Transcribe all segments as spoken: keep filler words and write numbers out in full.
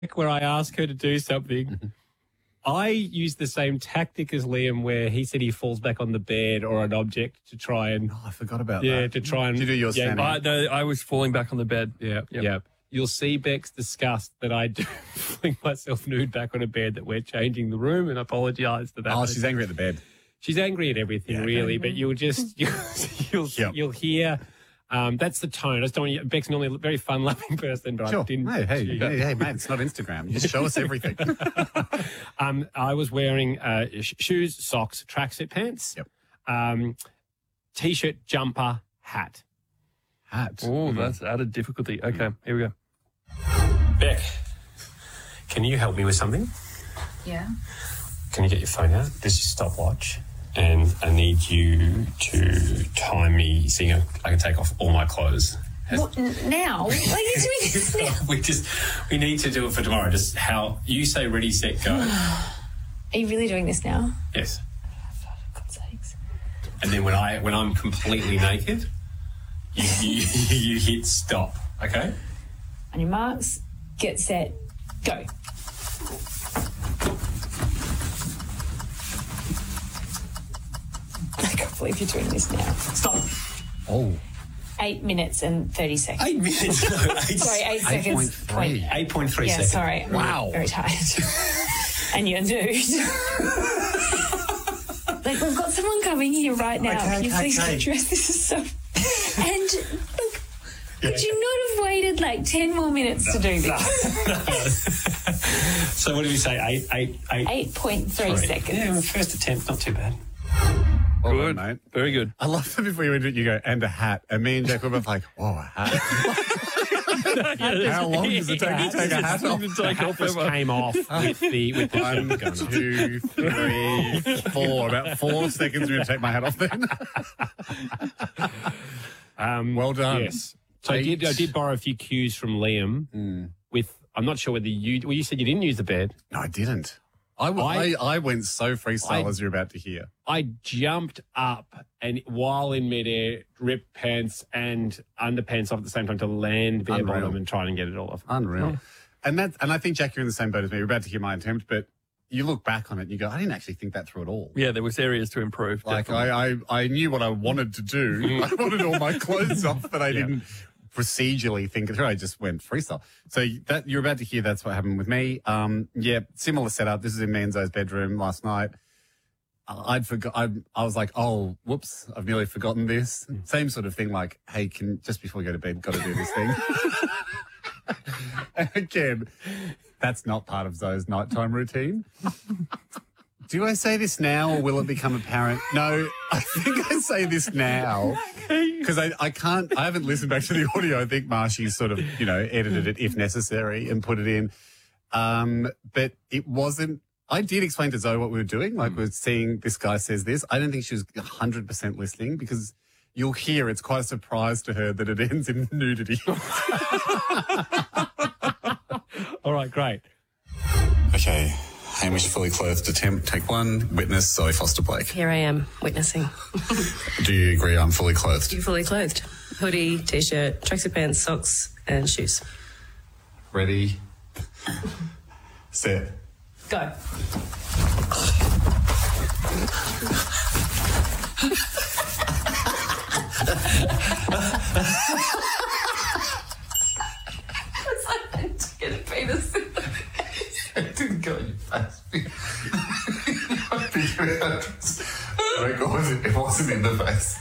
where I ask her to do something, I use the same tactic as Liam where he said he falls back on the bed or an object to try and... Oh, I forgot about yeah, that. to try and... Did you do your yeah, standing? I, no, I was falling back on the bed. Yeah, Yep. yeah. You'll see Beck's disgust that I do fling myself nude back on a bed, that we're changing the room, and I apologise for that. Oh, she's angry at the bed. She's angry at everything, Yeah, really, but you'll just... You'll, you'll, Yep. you'll hear... Um, that's the tone. I just don't want you, Beck's normally a very fun-loving person, but Sure. I didn't... Hey, hey, she- hey, hey, mate, it's not Instagram. Just show us everything. Um, I was wearing uh, sh- shoes, socks, tracksuit pants, Yep. um, T-shirt, jumper, hat. Hat. Oh, that's added difficulty. Okay, here we go. Beck, can you help me with something? Yeah. Can you get your phone out? This is your stopwatch. And I need you to time me so you know, I can take off all my clothes. What, n- now? Why are you doing this now? we just, we need to do it for tomorrow. Just how, you say ready, set, go. Are you really doing this now? Yes. For God's sakes. And then when, I, when I'm completely naked, you, you, you hit stop, okay? On your marks, get set, go. I can't believe you're doing this now. Stop. Oh. Eight minutes and thirty seconds. Eight minutes. No, eight, Sorry, eight seconds. point three. eight point three Yeah, seconds. sorry. I'm Wow. very tired. And you're nude. Like, we've got someone coming here right now. Okay, Can you okay, please okay. address this? Is so... And, look, could you not have waited like ten more minutes to do this? So what did we say? Eight, eight, eight. eight point three seconds. Yeah, well, first attempt, not too bad. Well Good, done, mate. Very good. I love that before you went, you go, and a hat. And me and Jack were both like, whoa, a hat. How long does it take to take a hat off? The hat just came off with the with the One, jumper going on. two, three, four. About four seconds for me to take my hat off then. Um, Well done. Yes. So I did, I did borrow a few cues from Liam with, I'm not sure whether you, well, you said you didn't use the bed. No, I didn't. I, w- I- I, I went so freestyle I- as you're about to hear. I jumped up and while in midair, ripped pants and underpants off at the same time to land bare Unreal. bottom and try and get it all off. Unreal. And that, and I think, Jack, you're in the same boat as me. You're about to hear my attempt, but you look back on it and you go, I didn't actually think that through at all. Yeah, there was areas to improve. Like, definitely. I, I, I knew what I wanted to do. I wanted all my clothes off, but I didn't procedurally think it through. I just went freestyle. So that you're about to hear, that's what happened with me. Um, yeah, similar setup. This is in Manzo's bedroom last night. I'd forgot. I, I was like, oh, whoops, I've nearly forgotten this. Same sort of thing. Like, hey, can just before we go to bed, got to do this thing. And again, that's not part of Zoe's nighttime routine. Do I say this now or will it become apparent? No, I think I say this now because I, I can't, I haven't listened back to the audio. I think Marshy's sort of, you know, edited it if necessary and put it in. Um, but it wasn't, I did explain to Zoe what we were doing. Like we're seeing this guy says this. I don't think she was one hundred percent listening because you'll hear it's quite a surprise to her that it ends in nudity. All right, great. Okay. Hamish fully clothed attempt. Take one. Witness Zoe Foster Blake. Here I am, witnessing. Do you agree I'm fully clothed? You're fully clothed. Hoodie, t-shirt, tracksuit pants, socks, and shoes. Ready? Set. Go. It's like I took a penis in the face. It didn't go in your face. It wasn't, it wasn't in the face.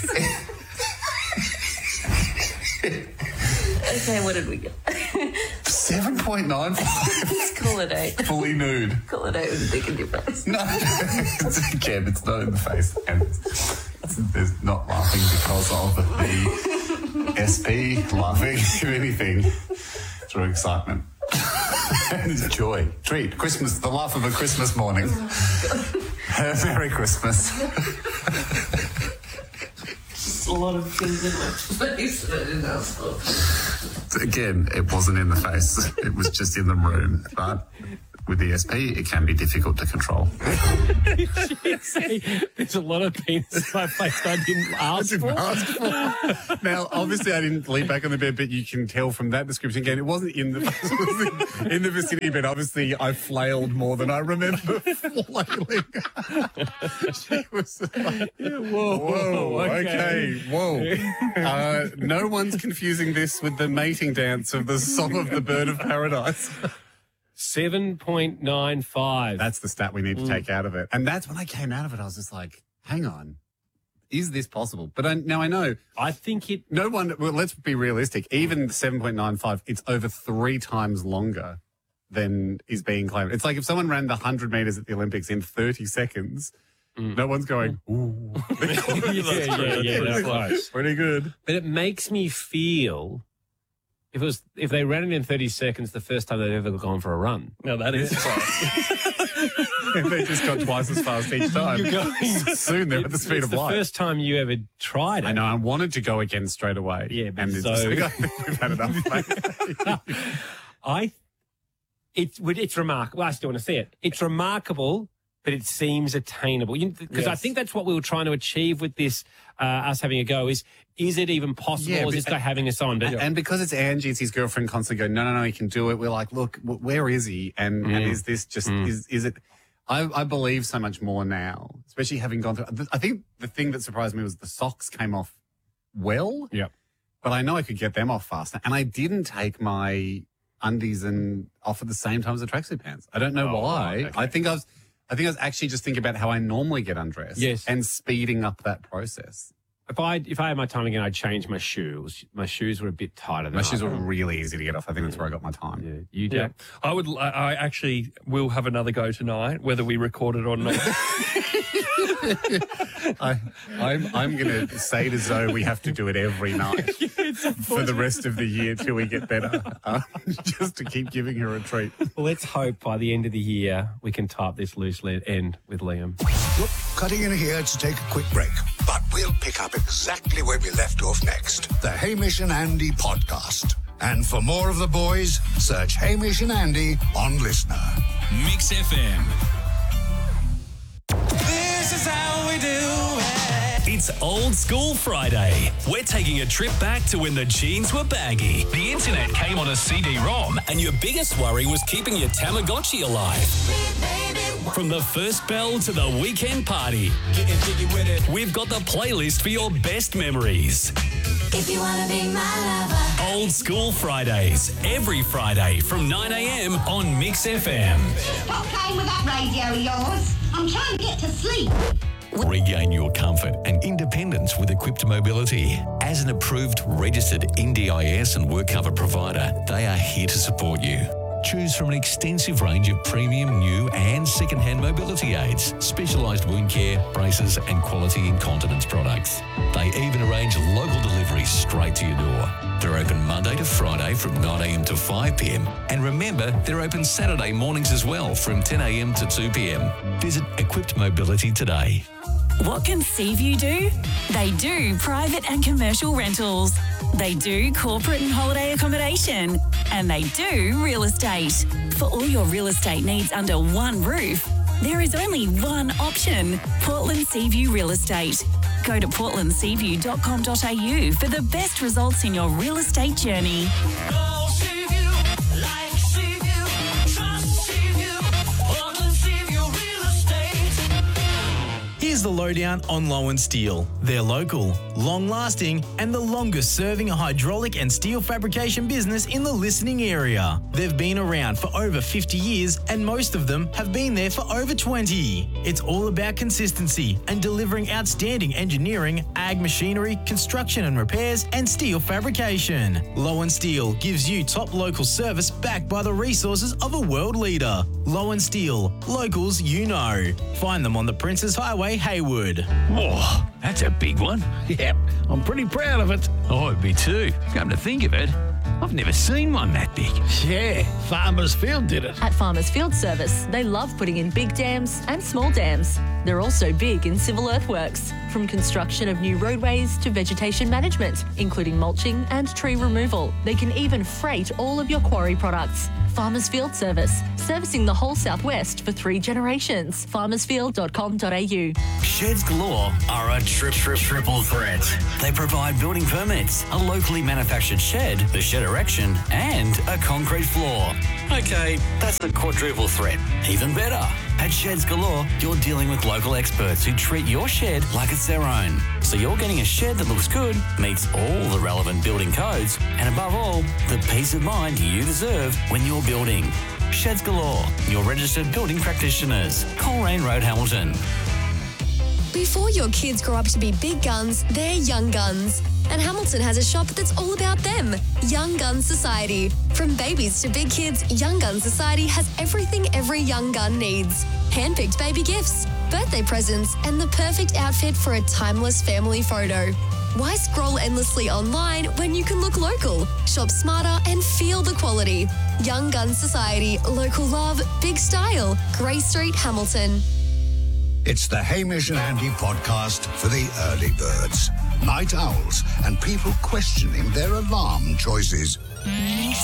Okay, what did we get? seven point nine five. Let's call it eight. Fully nude. Call it eight with a dick in your face. No, it's again, it's not in the face. And there's not laughing because of the S P laughing, if anything, through excitement. And joy. Treat. Christmas, the laugh of a Christmas morning. Merry Christmas. A lot of things in my face that I didn't ask for. Again, it wasn't in the face. It was just in the room. But with E S P, it can be difficult to control. See, there's a lot of penis in my face I didn't ask for. Ask for. Now, obviously, I didn't lean back on the bed, but you can tell from that description again, it wasn't in the it was in the vicinity, but obviously I flailed more than I remember flailing. She was like, Whoa, whoa, okay, whoa. Uh, no one's confusing this with the mating dance of the Song of the Bird of Paradise. seven point nine five. That's the stat we need to take out of it. And that's when I came out of it, I was just like, hang on, is this possible? But I, now I know. I think it. No one, well, let's be realistic. Even seven point nine five, it's over three times longer than is being claimed. It's like if someone ran the one hundred metres at the Olympics in thirty seconds, mm. no one's going, ooh. yeah, yeah, yeah, that's close. Pretty good. But it makes me feel, if it was, if they ran it in thirty seconds the first time they've ever gone for a run. No, that is They just got twice as fast each time. You're going, Soon they're at the speed it's of the light. first time you ever tried it. I know, I wanted to go again straight away. Yeah, but and it's so- just like, I think we've had enough, mate. I, it's it's remarkable. Well, I still want to see it. It's remarkable, but it seems attainable. Because I Yes. think that's what we were trying to achieve with this, uh, us having a go. Is is it even possible? Yeah, or is but- this guy having us on? But And, and because it's Angie, it's his girlfriend constantly going, no, no, no, he can do it. We're like, look, w- where is he? And and is this just, is is it, I, I believe so much more now, especially having gone through, I think the thing that surprised me was the socks came off well, yeah. but I know I could get them off faster. And I didn't take my undies and off at the same time as the tracksuit pants. I don't know Oh, why. okay. I think I was, I think I was actually just thinking about how I normally get undressed. Yes. And speeding up that process. If I if I had my time again, I'd change my shoes. My shoes were a bit tighter than My shoes I- were really easy to get off. I think that's where I got my time. Yeah. You, Yeah, Jack? I would. I, I actually will have another go tonight, whether we record it or not. I, I'm, I'm going to say to Zoe we have to do it every night for the rest of the year till we get better, um, just to keep giving her a treat. Well, let's hope by the end of the year we can type this loose le- end with Liam. Cutting in here to take a quick break, but we'll pick up exactly where we left off next. The Hamish and Andy podcast. And for more of the boys, search Hamish and Andy on Listener. Mix F M. This is how we do it. It's Old School Friday. We're taking a trip back to when the jeans were baggy, the internet came on a C D ROM, and your biggest worry was keeping your Tamagotchi alive. From the first bell to the weekend party, we've got the playlist for your best memories. If you wanna be my lover. Old School Fridays, every Friday from nine a.m. on Mix F M. Stop playing with that radio of yours. I'm trying to get to sleep. Regain your comfort and independence with Equipped Mobility. As an approved, registered N D I S and work cover provider, they are here to support you. Choose from an extensive range of premium, new and second-hand mobility aids, specialised wound care, braces and quality incontinence products. They even arrange local delivery straight to your door. They're open Monday to Friday from nine a.m. to five p.m. And remember, they're open Saturday mornings as well from ten a.m. to two p.m. Visit Equipped Mobility today. What can Seaview do? They do private and commercial rentals. They do corporate and holiday accommodation. And they do real estate. For all your real estate needs under one roof, there is only one option, Portland Seaview Real Estate. Go to portland seaview dot com dot a u for the best results in your real estate journey. Here's the lowdown on Lowen Steel. They're local, long-lasting, and the longest-serving hydraulic and steel fabrication business in the listening area. They've been around for over fifty years, and most of them have been there for over twenty. It's all about consistency and delivering outstanding engineering, ag machinery, construction and repairs, and steel fabrication. Lowen Steel gives you top local service backed by the resources of a world leader. Lowen Steel, locals you know. Find them on the Princes Highway, Haywood. Oh, that's a big one. Yep, I'm pretty proud of it. I would be too. Come to think of it, I've never seen one that big. Yeah, Farmers Field did it. At Farmers Field Service, they love putting in big dams and small dams. They're also big in civil earthworks, from construction of new roadways to vegetation management, including mulching and tree removal. They can even freight all of your quarry products. Farmers Field Service, servicing the whole southwest for three generations. farmers field dot com dot a u. Sheds Galore are a trip, trip, triple threat. They provide building permits, a locally manufactured shed, the shed erection, and a concrete floor. Okay, that's a quadruple threat. Even better. At Sheds Galore, you're dealing with local experts who treat your shed like it's their own. So you're getting a shed that looks good, meets all the relevant building codes, and above all, the peace of mind you deserve when you're building. Sheds Galore, your registered building practitioners. Coleraine Road, Hamilton. Before your kids grow up to be big guns, they're young guns. And Hamilton has a shop that's all about them, Young Gun Society. From babies to big kids, Young Gun Society has everything every young gun needs. Handpicked baby gifts, birthday presents, and the perfect outfit for a timeless family photo. Why scroll endlessly online when you can look local, shop smarter, and feel the quality? Young Gun Society, local love, big style, Grey Street, Hamilton. It's the Hamish and Andy podcast for the early birds, night owls, and people questioning their alarm choices.